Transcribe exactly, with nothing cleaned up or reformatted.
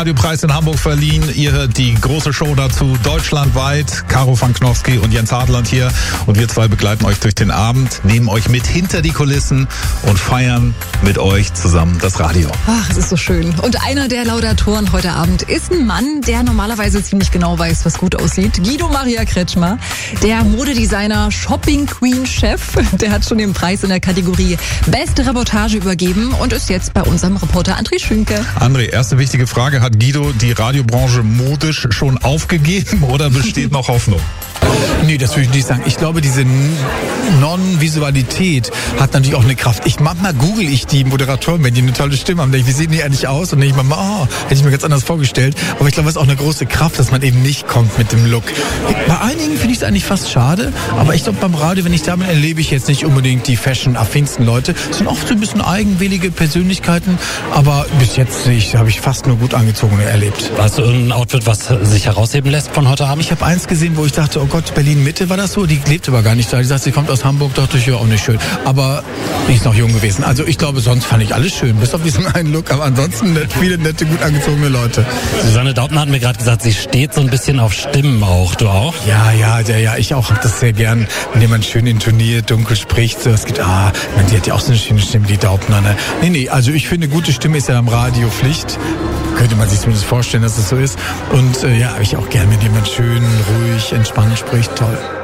Radiopreis in Hamburg verliehen. Ihr hört die große Show dazu deutschlandweit. Caro van Knofsky und Jens Hartland hier. Und wir zwei begleiten euch durch den Abend, nehmen euch mit hinter die Kulissen und feiern mit euch zusammen das Radio. Ach, es ist so schön. Und einer der Laudatoren heute Abend ist ein Mann, der normalerweise ziemlich genau weiß, was gut aussieht. Guido Maria Kretschmer, der Modedesigner, Shopping Queen Chef. Der hat schon den Preis in der Kategorie Beste Reportage übergeben und ist jetzt bei unserem Reporter André Schünke. André, erste wichtige Frage. Hat Guido die Radiobranche modisch schon aufgegeben oder besteht noch Hoffnung? Nee, das würde ich nicht sagen. Ich glaube, diese Non-Visualität hat natürlich auch eine Kraft. Ich manchmal google ich die Moderatoren, wenn die eine tolle Stimme haben, denke ich, wie sehen die eigentlich aus? Und denke ich manchmal, oh, hätte ich mir ganz anders vorgestellt. Aber ich glaube, es ist auch eine große Kraft, dass man eben nicht kommt mit dem Look. Bei einigen finde ich es eigentlich fast schade, aber ich glaube, beim Radio, wenn ich da bin, erlebe ich jetzt nicht unbedingt die fashion-affinsten Leute. Es sind oft so ein bisschen eigenwillige Persönlichkeiten, aber bis jetzt habe ich fast nur gut angezogene erlebt. Hast du irgendein Outfit, was sich herausheben lässt von heute Abend? Ich habe eins gesehen, wo ich dachte, oh Gott, Berlin-Mitte war das so, die lebt aber gar nicht da. Die sagt, sie kommt aus Hamburg, dachte ich, ja, auch nicht schön. Aber die ist noch jung gewesen. Also ich glaube, sonst fand ich alles schön, bis auf diesen einen Look. Aber ansonsten nett, viele nette, gut angezogene Leute. Susanne Daubner hat mir gerade gesagt, sie steht so ein bisschen auf Stimmen auch. Du auch? Ja, ja, ja, ja. Ich auch habe das sehr gern, wenn jemand schön intoniert, dunkel spricht. So, es gibt, ah, man, die hat ja auch so eine schöne Stimme, die Daubner. Ne? Nee, nee, also ich finde, gute Stimme ist ja am Radio Pflicht. Könnte man sich zumindest vorstellen, dass es so ist. Und äh, ja, habe ich auch gern, wenn jemand schön, ruhig, entspannt spricht. Toll.